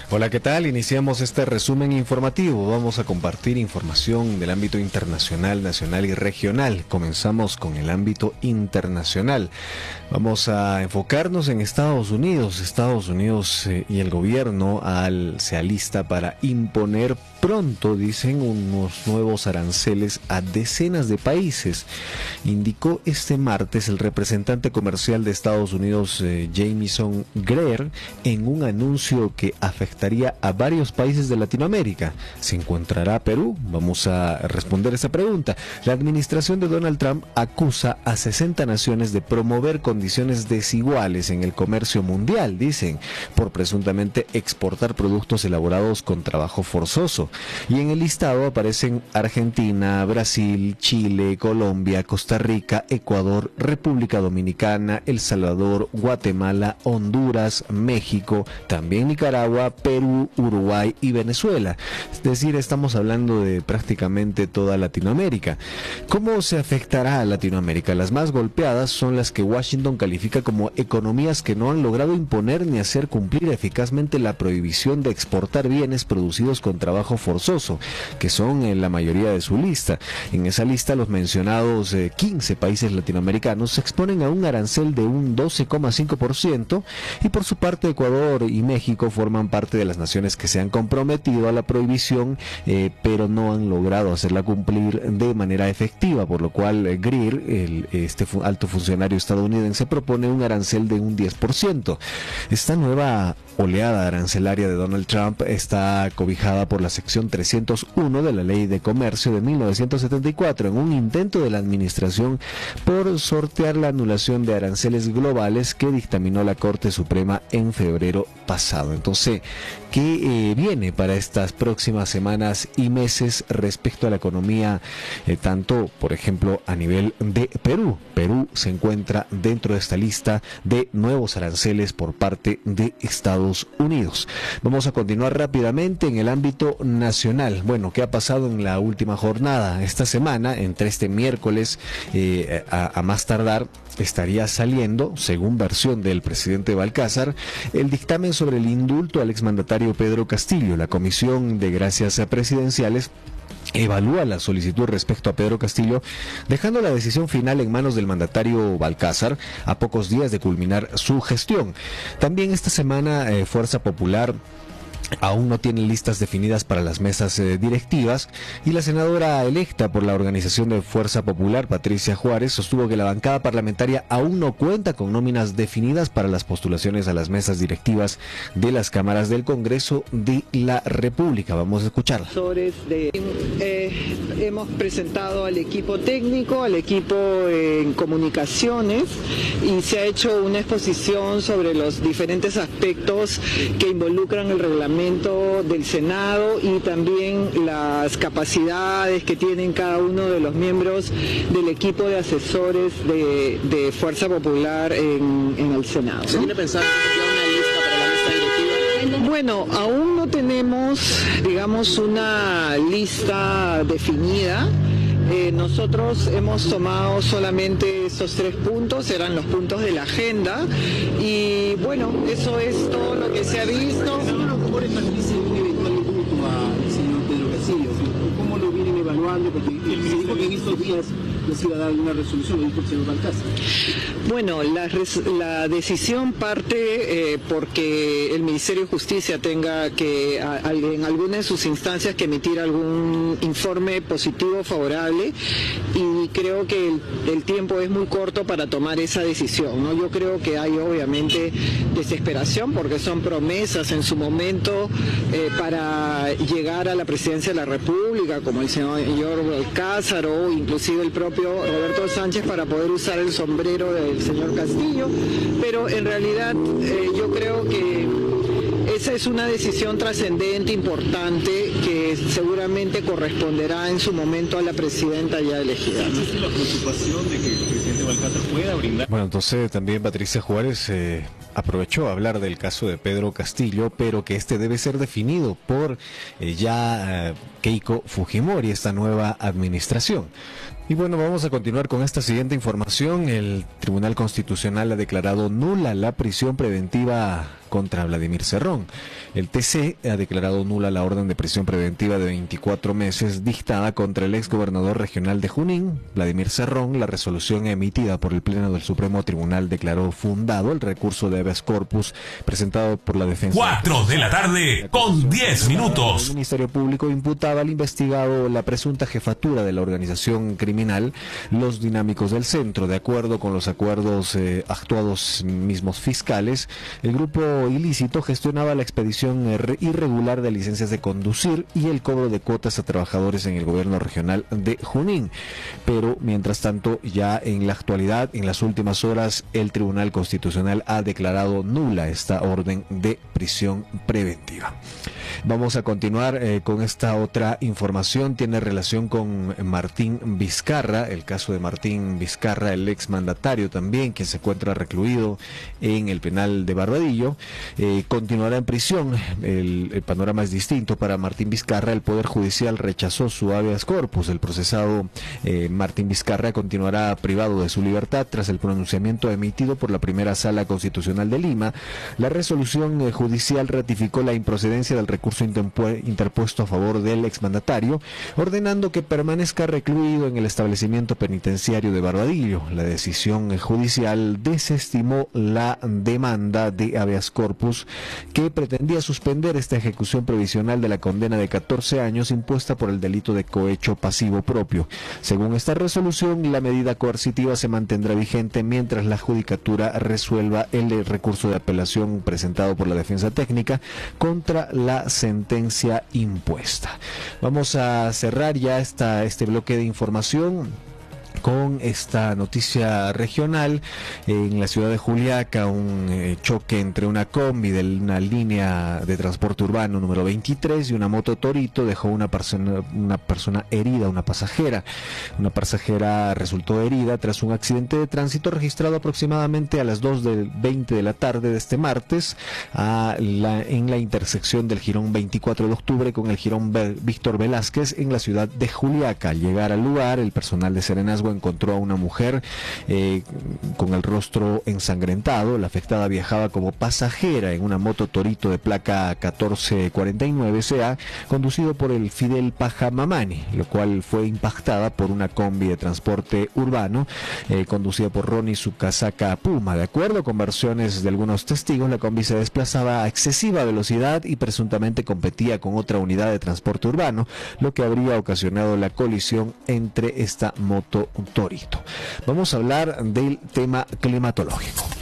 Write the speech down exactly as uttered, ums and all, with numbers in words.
Hola, ¿qué tal? Iniciamos este resumen informativo. Vamos a compartir información del ámbito internacional, nacional y regional. Comenzamos con el ámbito internacional. Vamos a enfocarnos en Estados Unidos. Estados Unidos eh, y el gobierno al, se alista para imponer pronto, dicen, unos nuevos aranceles a decenas de países. Indicó este martes el representante comercial de Estados Unidos, eh, Jamieson Greer, en un anuncio que afectaría a varios países de Latinoamérica. ¿Se encontrará Perú? Vamos a responder esa pregunta. La administración de Donald Trump acusa a sesenta naciones de promover condiciones desiguales en el comercio mundial, dicen, por presuntamente exportar productos elaborados con trabajo forzoso. Y en el listado aparecen Argentina, Brasil, Chile, Colombia, Costa Rica, Ecuador, República Dominicana, El Salvador, Guatemala, Honduras, México, también Nicaragua, Perú, Uruguay y Venezuela. Es decir, estamos hablando de prácticamente toda Latinoamérica. ¿Cómo se afectará a Latinoamérica? Las más golpeadas son las que Washington califica como economías que no han logrado imponer ni hacer cumplir eficazmente la prohibición de exportar bienes producidos con trabajo forzoso, que son en la mayoría de su lista. En esa lista los mencionados eh, quince países latinoamericanos se exponen a un arancel de un doce coma cinco por ciento y por su parte Ecuador y México forman parte de las naciones que se han comprometido a la prohibición, eh, pero no han logrado hacerla cumplir de manera efectiva, por lo cual eh, Greer, el, este fu alto funcionario estadounidense, propone un arancel de un diez por ciento. Esta nueva oleada arancelaria de Donald Trump está cobijada por la sección trescientos uno de la Ley de Comercio de mil novecientos setenta y cuatro, en un intento de la administración por sortear la anulación de aranceles globales que dictaminó la Corte Suprema en febrero pasado. Entonces, ¿qué eh, viene para estas próximas semanas y meses respecto a la economía, eh, tanto, por ejemplo, a nivel de Perú? Perú se encuentra dentro de esta lista de nuevos aranceles por parte de Estados Unidos. Vamos a continuar rápidamente en el ámbito nacional. Bueno, ¿qué ha pasado en la última jornada? Esta semana, entre este miércoles eh, a, a más tardar, estaría saliendo, según versión del presidente Balcázar, el dictamen sobre el indulto al exmandatario Pedro Castillo. La Comisión de Gracias Presidenciales evalúa la solicitud respecto a Pedro Castillo, dejando la decisión final en manos del mandatario Balcázar a pocos días de culminar su gestión. También esta semana eh, Fuerza Popular aún no tiene listas definidas para las mesas eh, directivas, y la senadora electa por la organización de Fuerza Popular, Patricia Juárez, sostuvo que la bancada parlamentaria aún no cuenta con nóminas definidas para las postulaciones a las mesas directivas de las cámaras del Congreso de la República. Vamos a escucharla. De, eh, hemos presentado al equipo técnico, al equipo en comunicaciones, y se ha hecho una exposición sobre los diferentes aspectos que involucran el reglamento del Senado y también las capacidades que tienen cada uno de los miembros del equipo de asesores de, de Fuerza Popular en, en el Senado, ¿no? ¿Se tiene pensado ya una lista para la lista directiva? Bueno, aún no tenemos, digamos, una lista definida. Eh, nosotros hemos tomado solamente esos tres puntos, eran los puntos de la agenda, y bueno, eso es todo lo que se ha visto. ¿Cómo le parece un eventual indulto al señor Pedro Castillo? ¿Cómo lo vienen evaluando? Porque se dijo que en estos días no se iba a dar una resolución, lo dijo el señor Balcázar. Bueno, la, la decisión parte eh, porque el Ministerio de Justicia tenga que a, a, en alguna de sus instancias que emitir algún informe positivo favorable, y creo que el, el tiempo es muy corto para tomar esa decisión, ¿no? Yo creo que hay obviamente desesperación porque son promesas en su momento eh, para llegar a la presidencia de la República, como el señor Balcázar o inclusive el propio Roberto Sánchez, para poder usar el sombrero del señor Castillo, pero en realidad eh, yo creo que esa es una decisión trascendente, importante, que seguramente corresponderá en su momento a la presidenta ya elegida. ¿Existe la preocupación de que el presidente Balcázar pueda brindar? Bueno, entonces también Patricia Juárez eh, aprovechó a hablar del caso de Pedro Castillo, pero que este debe ser definido por eh, ya eh, Keiko Fujimori, esta nueva administración. Y bueno, vamos a continuar con esta siguiente información. El Tribunal Constitucional ha declarado nula la prisión preventiva contra Vladimir Cerrón. El T C ha declarado nula la orden de prisión preventiva de veinticuatro meses dictada contra el exgobernador regional de Junín, Vladimir Cerrón. La resolución emitida por el Pleno del Supremo Tribunal declaró fundado el recurso de habeas corpus presentado por la defensa. Cuatro de la tarde con diez minutos. El Ministerio Público imputaba al investigado la presunta jefatura de la organización criminal Los Dinámicos del Centro. De acuerdo con los acuerdos eh, actuados mismos fiscales, el grupo ilícito gestionaba la expedición irregular de licencias de conducir y el cobro de cuotas a trabajadores en el gobierno regional de Junín. Pero, mientras tanto, ya en la actualidad, en las últimas horas, el Tribunal Constitucional ha declarado nula esta orden de prisión preventiva. Vamos a continuar eh, con esta otra información. Tiene relación con Martín Vizcarra, el caso de Martín Vizcarra, el exmandatario también, quien se encuentra recluido en el penal de Barbadillo. Eh, continuará en prisión. El, el panorama es distinto para Martín Vizcarra. El Poder Judicial rechazó su habeas corpus. El procesado eh, Martín Vizcarra continuará privado de su libertad tras el pronunciamiento emitido por la primera Sala Constitucional de Lima. La resolución eh, judicial ratificó la improcedencia del recurso interpuesto a favor del exmandatario, ordenando que permanezca recluido en el establecimiento penitenciario de Barbadillo. La decisión judicial desestimó la demanda de habeas corpus que pretendía suspender esta ejecución provisional de la condena de catorce años impuesta por el delito de cohecho pasivo propio. Según esta resolución, la medida coercitiva se mantendrá vigente mientras la judicatura resuelva el recurso de apelación presentado por la defensa técnica contra la sentencia impuesta. Vamos a cerrar ya esta, este bloque de información con esta noticia regional. En la ciudad de Juliaca, un eh, choque entre una combi de una línea de transporte urbano número veintitrés y una moto Torito dejó una persona, una persona herida, una pasajera. Una pasajera resultó herida tras un accidente de tránsito registrado aproximadamente a las dos veinte de la tarde de este martes a la, en la intersección del jirón veinticuatro de octubre con el jirón Víctor Velázquez en la ciudad de Juliaca. Al llegar al lugar, el personal de Serenazgo encontró a una mujer eh, con el rostro ensangrentado. La afectada viajaba como pasajera en una moto Torito de placa catorce cuarenta y nueve C A conducido por el Fidel Paja Mamani, lo cual fue impactada por una combi de transporte urbano eh, conducida por Ronnie Sukasaka Puma. De acuerdo con versiones de algunos testigos, la combi se desplazaba a excesiva velocidad y presuntamente competía con otra unidad de transporte urbano, lo que habría ocasionado la colisión entre esta moto Torito. Vamos a hablar del tema climatológico.